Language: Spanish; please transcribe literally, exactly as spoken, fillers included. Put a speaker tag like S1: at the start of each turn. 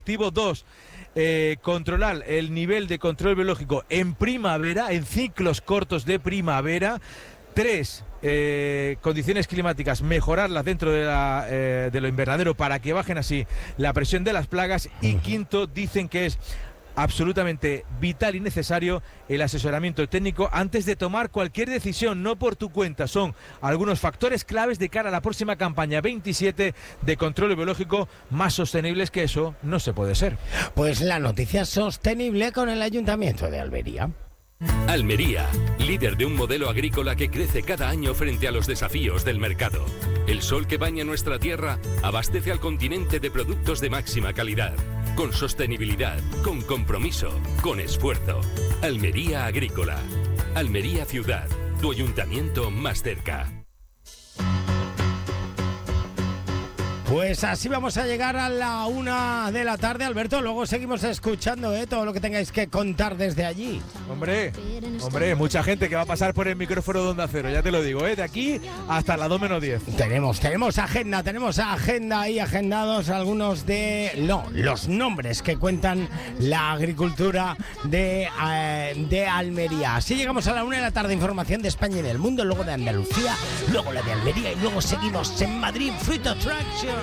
S1: Objetivo dos, eh, controlar el nivel de control biológico en primavera, en ciclos cortos de primavera. Tres, eh, condiciones climáticas, mejorarlas dentro de, la, eh, de lo invernadero para que bajen así la presión de las plagas. Y quinto, dicen que es absolutamente vital y necesario el asesoramiento técnico antes de tomar cualquier decisión, no por tu cuenta. Son algunos factores claves de cara a la próxima campaña veintisiete de control biológico. Más sostenibles que eso no se puede ser.
S2: Pues la noticia sostenible con el Ayuntamiento de Almería.
S3: Almería, líder de un modelo agrícola que crece cada año frente a los desafíos del mercado. El sol que baña nuestra tierra abastece al continente de productos de máxima calidad, con sostenibilidad, con compromiso, con esfuerzo. Almería Agrícola. Almería Ciudad, tu ayuntamiento más cerca.
S2: Pues así vamos a llegar a la una de la tarde, Alberto. Luego seguimos escuchando ¿eh? todo lo que tengáis que contar desde allí.
S1: Hombre, hombre, mucha gente que va a pasar por el micrófono de Onda Cero, ya te lo digo, ¿eh? de aquí hasta las dos menos diez.
S2: Tenemos, tenemos agenda, tenemos agenda ahí agendados algunos de no, los nombres que cuentan la agricultura de, eh, de Almería. Así llegamos a la una de la tarde, información de España y del mundo, luego de Andalucía, luego la de Almería y luego seguimos en Madrid, Fruit Attraction.